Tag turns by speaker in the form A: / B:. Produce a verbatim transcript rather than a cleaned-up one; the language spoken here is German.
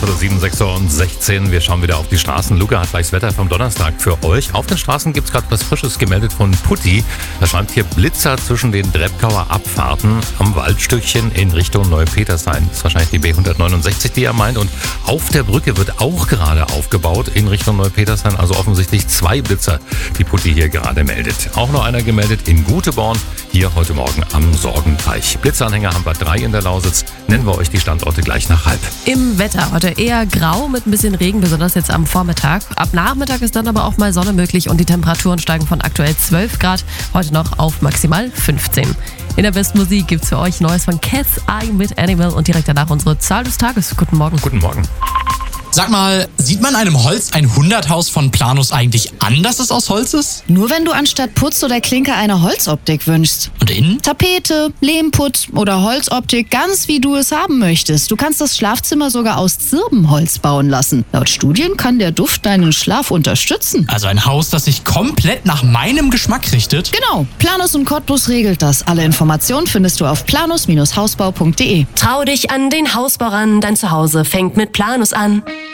A: Viertel sieben, sechs Uhr und sechzehn. Wir schauen wieder auf die Straßen. Luca hat gleich das Wetter vom Donnerstag für euch. Auf den Straßen gibt es gerade was Frisches gemeldet von Putti. Da schreibt hier Blitzer zwischen den Dreppkauer Abfahrten am Waldstückchen in Richtung Neupetershain. Das ist wahrscheinlich die B hundertneunundsechzig, die er meint. Und auf der Brücke wird auch gerade aufgebaut in Richtung Neupetershain. Also offensichtlich zwei Blitzer, die Putti hier gerade meldet. Auch noch einer gemeldet in Guteborn, hier heute Morgen am Sorgenteich. Blitzanhänger haben wir drei in der Lausitz. Nennen wir euch die Standorte gleich nach halb.
B: Im Wetter heute eher grau mit ein bisschen Regen, besonders jetzt am Vormittag. Ab Nachmittag ist dann aber auch mal Sonne möglich und die Temperaturen steigen von aktuell zwölf Grad heute noch auf maximal fünfzehn. In der besten Musik gibt's für euch Neues von Cat's Eye mit Animal und direkt danach unsere Zahl des Tages. Guten Morgen.
A: Guten Morgen.
C: Sag mal, sieht man einem Holz hundert-Haus von Planus eigentlich an, dass es aus Holz ist?
D: Nur wenn du anstatt Putz oder Klinker eine Holzoptik wünschst.
C: Und innen?
D: Tapete, Lehmputz oder Holzoptik, ganz wie du es haben möchtest. Du kannst das Schlafzimmer sogar aus Zirbenholz bauen lassen. Laut Studien kann der Duft deinen Schlaf unterstützen.
C: Also ein Haus, das sich komplett nach meinem Geschmack richtet?
D: Genau, Planus und Cottbus regelt das. Alle Informationen findest du auf planus Bindestrich hausbau punkt de.
E: Trau dich an den Hausbau ran, dein Zuhause fängt mit Planus an.